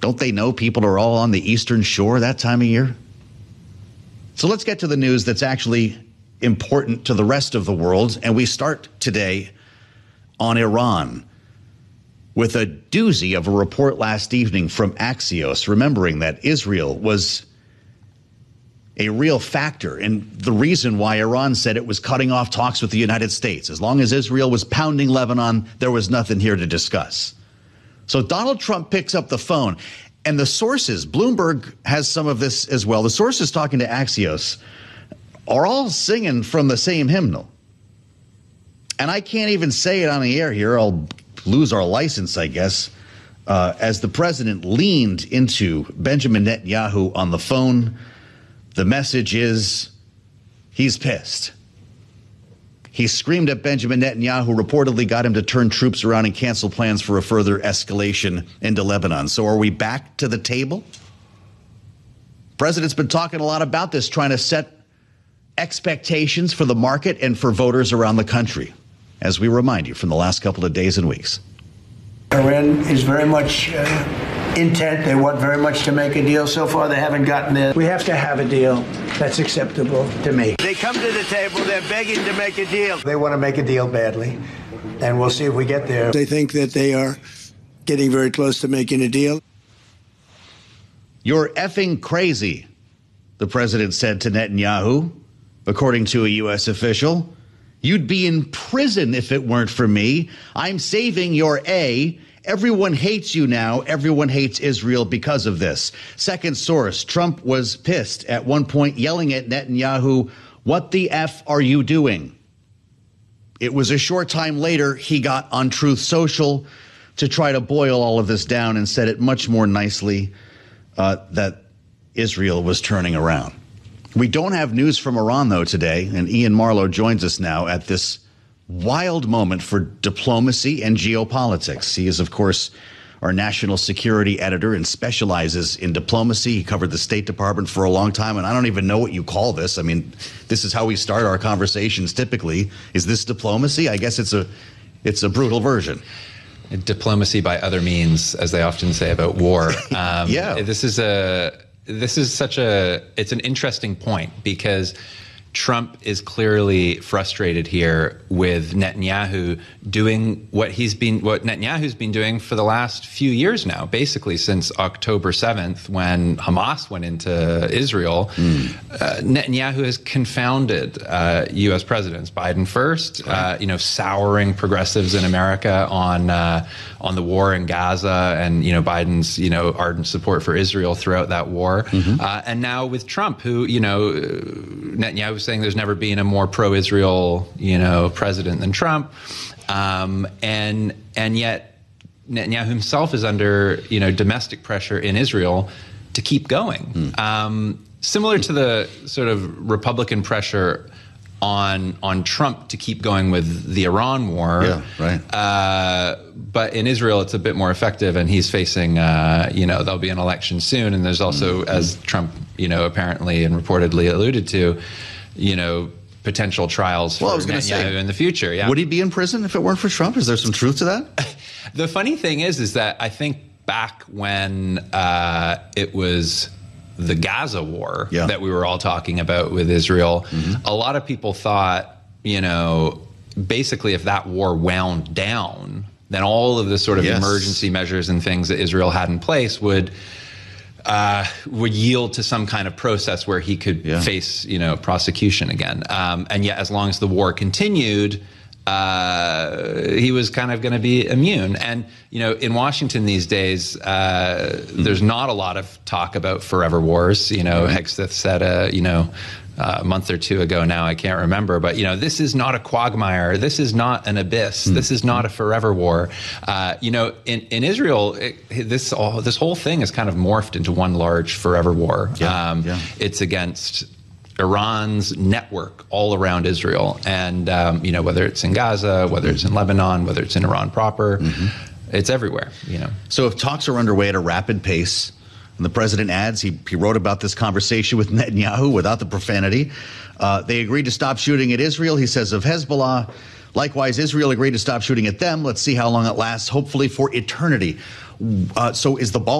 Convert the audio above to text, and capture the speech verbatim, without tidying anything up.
Don't they know people are all on the Eastern Shore that time of year? So let's get to the news that's actually important to the rest of the world. And we start today on Iran with a doozy of a report last evening from Axios, remembering that Israel was a real factor in the reason why Iran said it was cutting off talks with the United States. As long as Israel was pounding Lebanon, there was nothing here to discuss. So Donald Trump picks up the phone, and the sources, Bloomberg has some of this as well, the sources talking to Axios are all singing from the same hymnal. And I can't even say it on the air here. I'll lose our license, I guess, uh, as the president leaned into Benjamin Netanyahu on the phone. The message is he's pissed. He screamed at Benjamin Netanyahu, reportedly got him to turn troops around and cancel plans for a further escalation into Lebanon. So are we back to the table? President's been talking a lot about this, trying to set expectations for the market and for voters around the country, as we remind you from the last couple of days and weeks. Iran is very much uh, intent. They want very much to make a deal. So far, they haven't gotten there. We have to have a deal that's acceptable to me. They come to the table. They're begging to make a deal. They want to make a deal badly, and we'll see if we get there. They think that they are getting very close to making a deal. You're effing crazy, the president said to Netanyahu, according to a U S official. You'd be in prison if it weren't for me. I'm saving your A. Everyone hates you now. Everyone hates Israel because of this. Second source, Trump was pissed at one point, yelling at Netanyahu, what the F are you doing? It was a short time later he got on Truth Social to try to boil all of this down and said it much more nicely, uh, that Israel was turning around. We don't have news from Iran, though, today, and Ian Marlowe joins us now at this wild moment for diplomacy and geopolitics. He is, of course, our national security editor and specializes in diplomacy. He covered the State Department for a long time, and I don't even know what you call this. I mean, this is how we start our conversations typically. Is this diplomacy? I guess it's a, it's a brutal version. Diplomacy by other means, as they often say about war. Um, yeah. This is a... This is such a, it's an interesting point because Trump is clearly frustrated here with Netanyahu doing what he's been, what Netanyahu's been doing for the last few years now, basically since October seventh, when Hamas went into Israel. Mm. Uh, Netanyahu has confounded uh, U S presidents, Biden first, right. uh, you know, souring progressives in America on uh, on the war in Gaza and, you know, Biden's, you know, ardent support for Israel throughout that war. Mm-hmm. uh, and now with Trump, who, you know, Netanyahu was saying there's never been a more pro-Israel, you know, president than Trump. Um, and and yet Netanyahu himself is under, you know, domestic pressure in Israel to keep going. Mm. Um, similar to the sort of Republican pressure on on Trump to keep going with the Iran war. Yeah, right. Uh, but in Israel, it's a bit more effective, and he's facing, uh, you know, there'll be an election soon. And there's also, mm-hmm. as Trump, you know, apparently and reportedly alluded to, you know, potential trials for well, I was Netanyahu say, in the future. Yeah. Would he be in prison if it weren't for Trump? Is there some truth to that? The funny thing is, is that I think back when uh, it was the Gaza war yeah. that we were all talking about with Israel, mm-hmm. a lot of people thought, you know, basically if that war wound down, then all of the sort of yes. emergency measures and things that Israel had in place would uh, would yield to some kind of process where he could yeah. face, you know, prosecution again. Um, and yet, as long as the war continued, uh, he was kind of going to be immune. And, you know, in Washington these days, uh, mm-hmm. there's not a lot of talk about forever wars. You know, mm-hmm. Hegseth said, uh, you know, uh, a month or two ago now, I can't remember, but, you know, this is not a quagmire. This is not an abyss. Mm-hmm. This is not a forever war. Uh, you know, in, in Israel, it, this all, this whole thing has kind of morphed into one large forever war. Yeah, um, yeah. It's against Iran's network all around Israel. And, um, you know, whether it's in Gaza, whether it's in Lebanon, whether it's in Iran proper, mm-hmm. it's everywhere, you know. So if talks are underway at a rapid pace, and the president adds, he, he wrote about this conversation with Netanyahu without the profanity. Uh, they agreed to stop shooting at Israel, he says, of Hezbollah. Likewise, Israel agreed to stop shooting at them. Let's see how long it lasts, hopefully for eternity. Uh, so is the ball